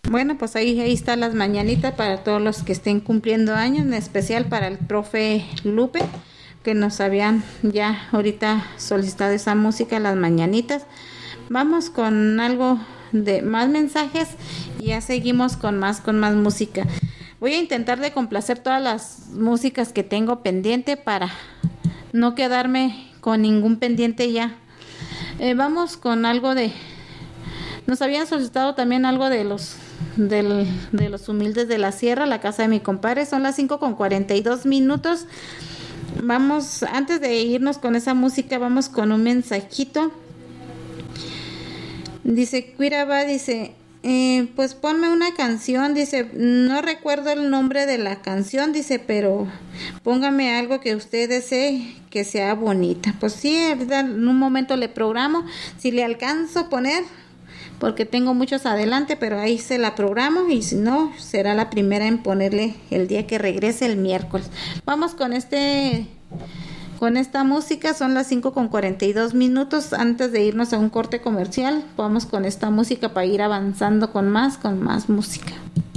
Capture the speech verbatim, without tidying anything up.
Bueno, pues ahí, ahí están las mañanitas para todos los que estén cumpliendo años, en especial para el profe Lupe, que nos habían ya ahorita solicitado esa música, las mañanitas. Vamos con algo de más mensajes y ya seguimos con más, con más música. Voy a intentar de complacer todas las músicas que tengo pendiente para no quedarme con ningún pendiente ya. Eh, vamos con algo de... Nos habían solicitado también algo de los del, de los humildes de la sierra, la casa de mi compadre. Son las cinco con cuarenta y dos minutos. Vamos, antes de irnos con esa música, vamos con un mensajito. Dice, Cuiraba, dice, eh, pues ponme una canción, dice, no recuerdo el nombre de la canción, dice, pero póngame algo que usted desee que sea bonita. Pues sí, en un momento le programo, si le alcanzo a poner, porque tengo muchos adelante, pero ahí se la programo y si no, será la primera en ponerle el día que regrese el miércoles. Vamos con este, con esta música, son las cinco con cuarenta y dos minutos. Antes de irnos a un corte comercial, vamos con esta música para ir avanzando con más, con más música.